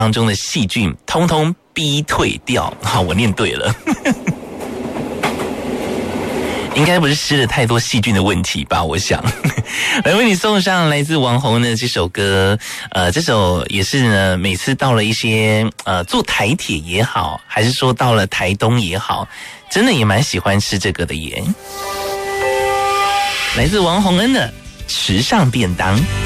当中的细菌通通逼退掉。好，我念对了。应该不是吃了太多细菌的问题吧，我想。来为你送上来自王宏的这首歌，这首也是呢，每次到了一些坐台铁也好，还是说到了台东也好，真的也蛮喜欢吃这个的耶。来自王宏恩的时尚便当。